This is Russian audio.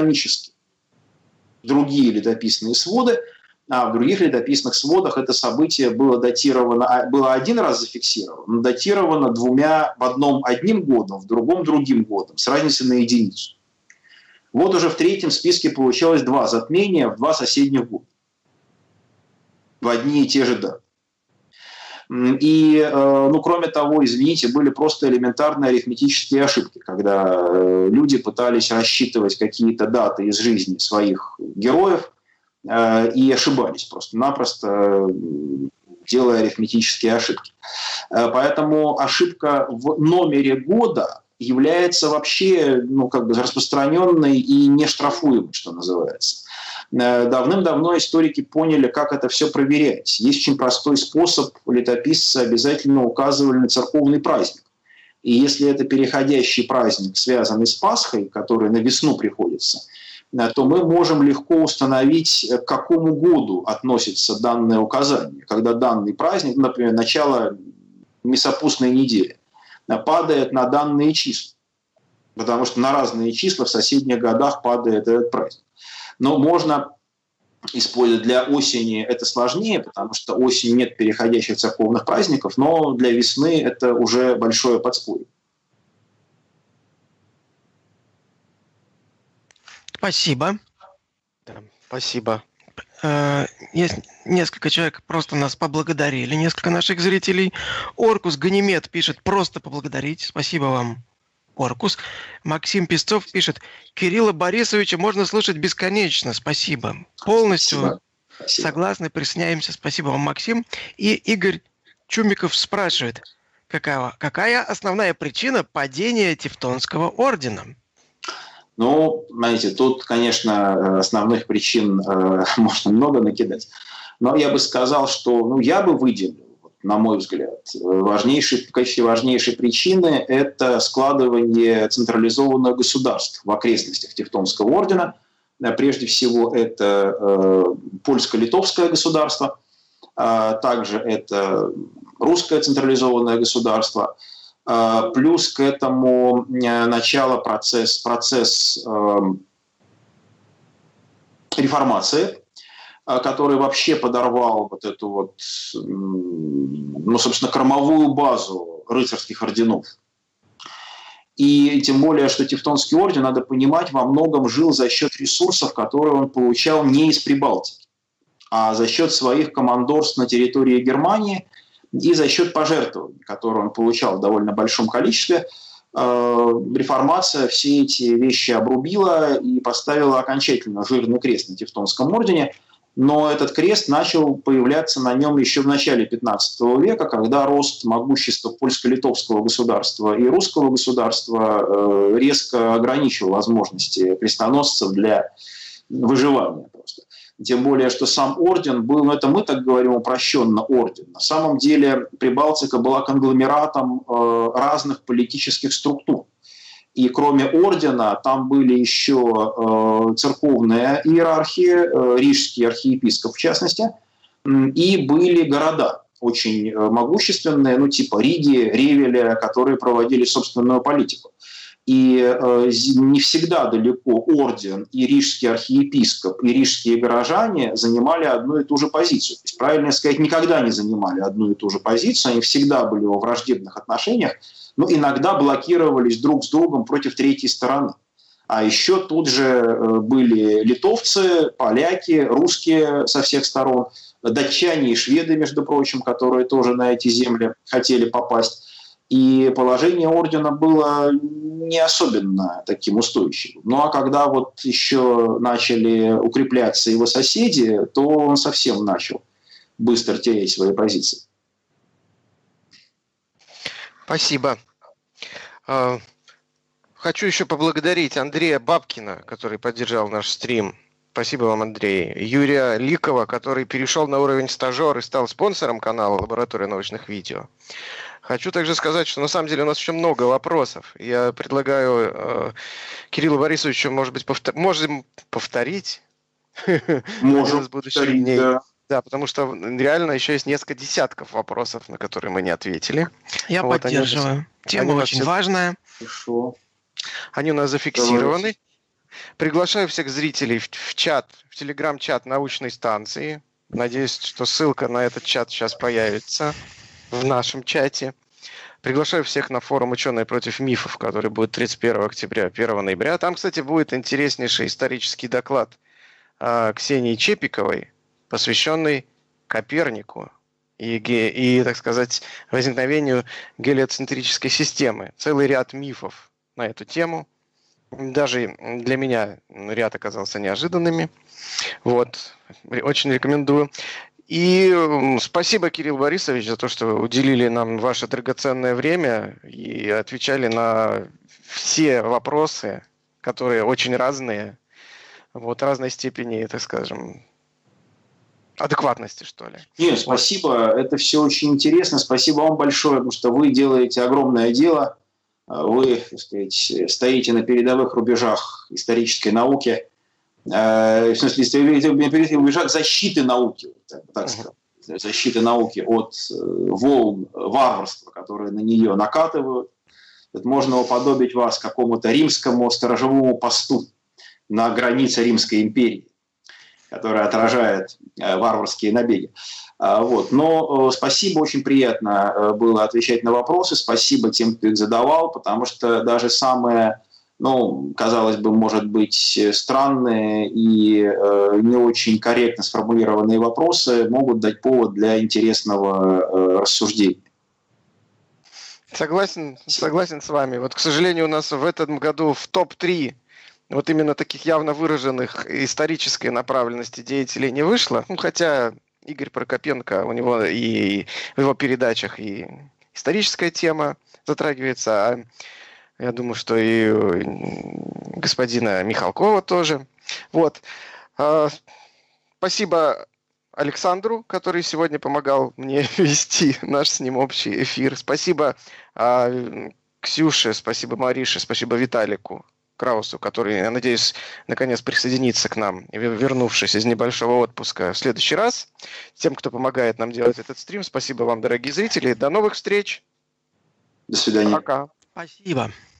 хронически другие летописные своды, а в других летописных сводах это событие было датировано, было один раз зафиксировано, но датировано двумя, в одном одним годом, в другом другим годом, с разницей на единицу. Вот уже в третьем списке получилось два затмения в два соседних года. В одни и те же даты. И, кроме того, извините, были просто элементарные арифметические ошибки, когда люди пытались рассчитывать какие-то даты из жизни своих героев и ошибались просто-напросто, делая арифметические ошибки. Поэтому ошибка в номере года является вообще распространенной и нештрафуемой, что называется. Давным-давно историки поняли, как это все проверять. Есть очень простой способ. Летописцы обязательно указывали на церковный праздник. И если это переходящий праздник, связанный с Пасхой, который на весну приходится, то мы можем легко установить, к какому году относится данное указание. Когда данный праздник, например, начало месопустной недели, падает на данные числа. Потому что на разные числа в соседних годах падает этот праздник. Но можно использовать для осени, это сложнее, потому что осенью нет переходящих церковных праздников, но для весны это уже большое подспорье. Спасибо. Да, спасибо. Есть несколько человек, просто нас поблагодарили, несколько наших зрителей. Оркус Ганимед пишет: просто поблагодарить. Спасибо вам, Оркус. Максим Песцов пишет: Кирилла Борисовича можно слушать бесконечно. Спасибо. Полностью согласны, присоединяемся. Спасибо вам, Максим. И Игорь Чумиков спрашивает: какая основная причина падения Тевтонского ордена? Знаете, тут, конечно, основных причин можно много накидать. Но я бы сказал, что я бы выделил, на мой взгляд, в качестве важнейшей причины это складывание централизованных государств в окрестностях Тевтонского ордена. Прежде всего, это польско-литовское государство, также это русское централизованное государство. Плюс к этому начало процесс реформации, который вообще подорвал вот эту собственно, кормовую базу рыцарских орденов. И тем более, что Тевтонский орден, надо понимать, во многом жил за счет ресурсов, которые он получал не из Прибалтики, а за счет своих командорств на территории Германии и за счет пожертвований, которые он получал в довольно большом количестве. Реформация все эти вещи обрубила и поставила окончательно жирный крест на Тевтонском ордене. Но этот крест начал появляться на нем еще в начале XV века, когда рост могущества польско-литовского государства и русского государства резко ограничил возможности крестоносцев для выживания просто. Тем более, что сам орден был, это мы так говорим упрощенно, орден. На самом деле Прибалтика была конгломератом разных политических структур. И кроме ордена там были еще церковная иерархия, рижский архиепископ в частности, и были города очень могущественные, типа Риги, Ревеля, которые проводили собственную политику. И не всегда далеко орден и рижский архиепископ, и рижские горожане занимали одну и ту же позицию. То есть, правильно сказать, никогда не занимали одну и ту же позицию, они всегда были во враждебных отношениях, но иногда блокировались друг с другом против третьей стороны. А еще тут же были литовцы, поляки, русские со всех сторон, датчане и шведы, между прочим, которые тоже на эти земли хотели попасть. И положение ордена было не особенно таким устойчивым. Ну а когда еще начали укрепляться его соседи, то он совсем начал быстро терять свои позиции. Спасибо. Хочу еще поблагодарить Андрея Бабкина, который поддержал наш стрим. Спасибо вам, Андрей. Юрия Ликова, который перешел на уровень стажер и стал спонсором канала «Лаборатория научных видео». Хочу также сказать, что на самом деле у нас еще много вопросов. Я предлагаю Кириллу Борисовичу, может быть, можем повторить Можем из будущих дней. Да, потому что реально еще есть несколько десятков вопросов, на которые мы не ответили. Я поддерживаю. Тема очень важная. Хорошо. Они у нас зафиксированы. Приглашаю всех зрителей в чат, в телеграм-чат научной станции. Надеюсь, что ссылка на этот чат сейчас появится в нашем чате. Приглашаю всех на форум «Ученые против мифов», который будет 31 октября, 1 ноября. Там, кстати, будет интереснейший исторический доклад Ксении Чепиковой, посвященный Копернику и, так сказать, возникновению гелиоцентрической системы. Целый ряд мифов на эту тему. Даже для меня ряд оказался неожиданными. Вот. Очень рекомендую. И спасибо, Кирилл Борисович, за то, что уделили нам ваше драгоценное время и отвечали на все вопросы, которые очень разные, вот, разной степени, так скажем, адекватности, что ли. Нет, спасибо, это все очень интересно. Спасибо вам большое, потому что вы делаете огромное дело. Вы, так сказать, стоите на передовых рубежах исторической науки. В смысле, на передовых рубежах защиты науки, так сказать. Защиты науки от волн варварства, которые на нее накатывают. Это можно уподобить вас какому-то римскому сторожевому посту на границе Римской империи, которая отражает варварские набеги. Вот. Но спасибо, очень приятно было отвечать на вопросы. Спасибо тем, кто их задавал, потому что даже самые, казалось бы, может быть, странные и не очень корректно сформулированные вопросы могут дать повод для интересного рассуждения. Согласен с вами. Вот, к сожалению, у нас в этом году в топ-3 вот именно таких явно выраженных исторической направленности деятелей не вышло. Хотя Игорь Прокопенко, у него и в его передачах и историческая тема затрагивается, а я думаю, что и господина Михалкова тоже. Вот. Спасибо Александру, который сегодня помогал мне вести наш с ним общий эфир. Спасибо Ксюше, спасибо Марише, спасибо Виталику Краусу, который, я надеюсь, наконец присоединится к нам, вернувшись из небольшого отпуска в следующий раз. Тем, кто помогает нам делать этот стрим, спасибо вам, дорогие зрители. До новых встреч. До свидания. Пока. Спасибо.